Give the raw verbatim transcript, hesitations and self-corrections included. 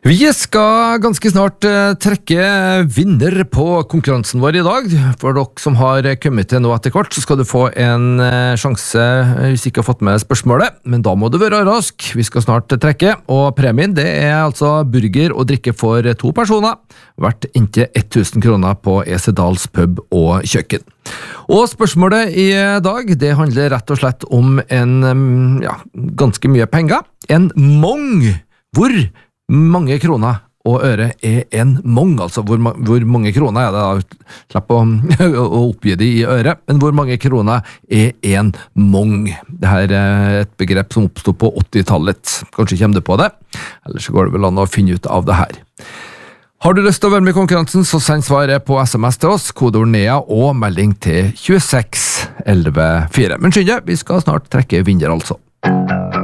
Vi skal ganske snart uh, trekke vinner på konkurransen vår i dag. For dere som har kommet til nå etter hvert, så skal du få en uh, sjanse uh, hvis ikke har fått med spørsmålet. Men da må du være rask. Vi skal snart trekke, og premien det er altså burger og drikke for to personer, verdt inntil tusen kroner på Esedals pub og kjøkken. Og spørsmålet i dag, det handler rett og slett om en, um, ja, ganske mye penger. En mong. Hvor mange kroner og øre er en mong, altså hvor, hvor mange kroner er det da, slapp å, å oppgi det i øre, men hvor mange kroner er en mong? Dette er et begrep som oppstod på åttitallet, kanskje kommer du på det, ellers går det vel an å finne ut av det her. Har du lyst til å være med i konkurransen, så send svaret på sms til oss, kodeord NEA og melding til tjueseks elleve fire. Men skynd deg, vi skal snart trekke vinner altså.